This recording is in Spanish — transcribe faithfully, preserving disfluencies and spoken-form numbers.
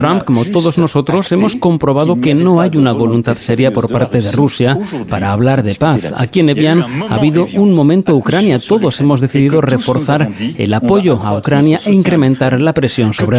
Trump, como todos nosotros, hemos comprobado que no hay una voluntad seria por parte de Rusia para hablar de paz. Aquí en Evian ha habido un momento Ucrania. Todos hemos decidido reforzar el apoyo a Ucrania e incrementar la presión sobre